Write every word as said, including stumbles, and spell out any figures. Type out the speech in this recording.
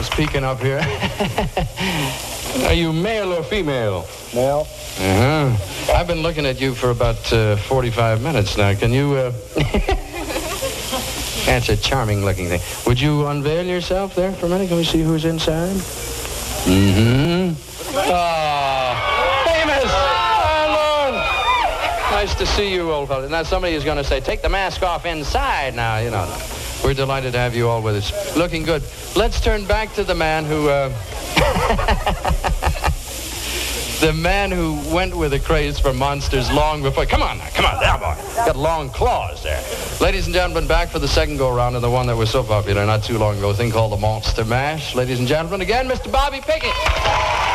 was peeking up here. Are you male or female? Male. Uh-huh. I've been looking at you for about uh, forty-five minutes now. Can you, uh... That's a charming-looking thing. Would you unveil yourself there for a minute? Can we see who's inside? Mm-hmm. Oh, famous! Oh, Lord! Nice to see you, old fellow. Now, somebody is going to say, take the mask off inside now, you know. We're delighted to have you all with us. Looking good. Let's turn back to the man who, uh... the man who went with a craze for monsters long before... Come on now, come on, there, boy. Got long claws there. Ladies and gentlemen, back for the second go-around of the one that was so popular not too long ago, a thing called the Monster Mash. Ladies and gentlemen, again, Mister Bobby Pickett.